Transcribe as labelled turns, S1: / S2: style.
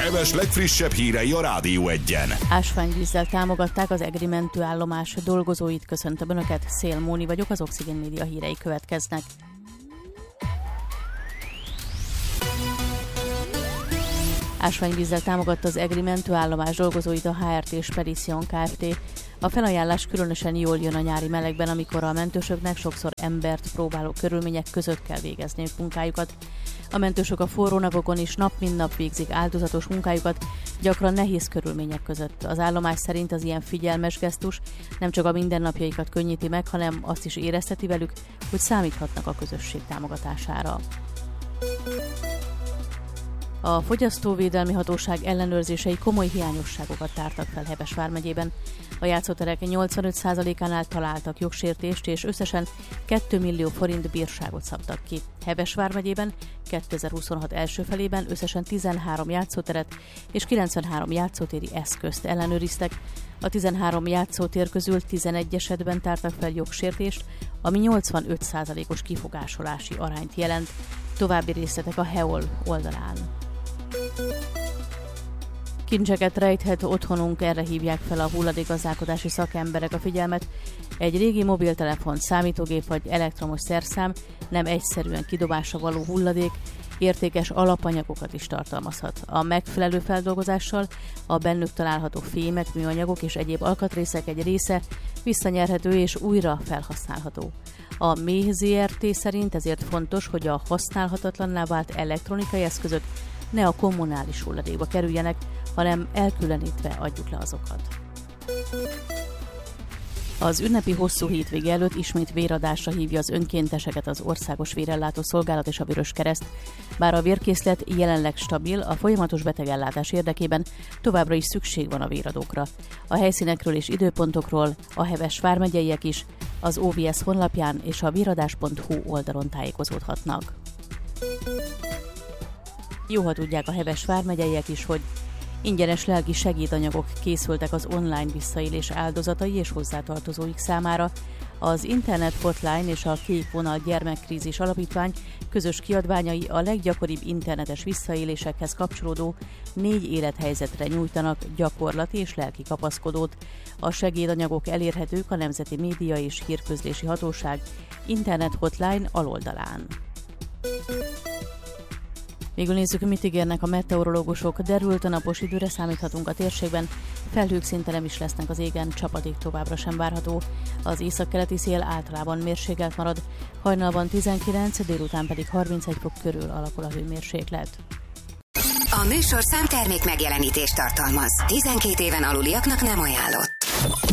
S1: Heves legfrissebb hírei a Rádió Egyen.
S2: Ásványvízzel támogatták az egri mentőállomás dolgozóit. Köszöntöm Önöket, Szél Móni vagyok, az Oxigén Média hírei következnek. Ásványvízzel támogatta az egri mentőállomás dolgozóit a HRT Spedition Kft. A felajánlás különösen jól jön a nyári melegben, amikor a mentősöknek sokszor embert próbáló körülmények között kell végezniük munkájukat. A mentősök a forró napokon is nap mint nap végzik áldozatos munkájukat, gyakran nehéz körülmények között. Az állomás szerint az ilyen figyelmes gesztus nem csak a mindennapjaikat könnyíti meg, hanem azt is érezteti velük, hogy számíthatnak a közösség támogatására. A Fogyasztóvédelmi Hatóság ellenőrzései komoly hiányosságokat tártak fel Heves vármegyében. A játszóterek 85%-ánál találtak jogsértést, és összesen 2 millió forint bírságot szabtak ki. Heves vármegyében 2026 első felében összesen 13 játszóteret és 93 játszótéri eszközt ellenőriztek. A 13 játszótér közül 11 esetben tártak fel jogsértést, ami 85%-os kifogásolási arányt jelent. További részletek a HEOL oldalán. Kincseket rejthet otthonunk, erre hívják fel a hulladékgazdálkodási szakemberek a figyelmet. Egy régi mobiltelefon, számítógép vagy elektromos szerszám nem egyszerűen kidobásra való hulladék, értékes alapanyagokat is tartalmazhat. A megfelelő feldolgozással a bennük található fémek, műanyagok és egyéb alkatrészek egy része visszanyerhető és újra felhasználható. A MÉH ZRT szerint ezért fontos, hogy a használhatatlanná vált elektronikai eszközök ne a kommunális hulladékba kerüljenek, hanem elkülönítve adjuk le azokat. Az ünnepi hosszú hétvége előtt ismét véradásra hívja az önkénteseket az Országos Vérellátó Szolgálat és a Vöröskereszt. Bár a vérkészlet jelenleg stabil, a folyamatos betegellátás érdekében továbbra is szükség van a véradókra. A helyszínekről és időpontokról a Heves vármegyeiek is az OVS honlapján és a véradás.hu oldalon tájékozódhatnak. Jó, ha tudják a Heves vármegyeiek is, hogy ingyenes lelki segédanyagok készültek az online visszaélés áldozatai és hozzátartozóik számára. Az Internet Hotline és a Kék Vonal Gyermekkrízis Alapítvány közös kiadványai a leggyakoribb internetes visszaélésekhez kapcsolódó 4 élethelyzetre nyújtanak gyakorlati és lelki kapaszkodót. A segédanyagok elérhetők a Nemzeti Média és Hírközlési Hatóság Internet Hotline aloldalán. Végül nézzük, mit ígérnek a meteorológusok. Derült a napos időre számíthatunk a térségben, felhők szinte nem is lesznek az égen, csapadék továbbra sem várható. Az északkeleti szél általában mérsékelt marad, hajnalban 19, délután pedig 31 fok körül alakul a hőmérséklet.
S3: A műsorszám termék megjelenítést tartalmaz. 12 éven aluliaknak nem ajánlott.